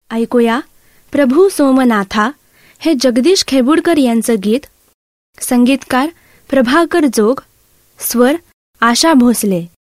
ऐकूया प्रभू सोमनाथा हे जगदीश खेबुडकर यांचं गीत. संगीतकार प्रभाकर जोग, स्वर आशा भोसले.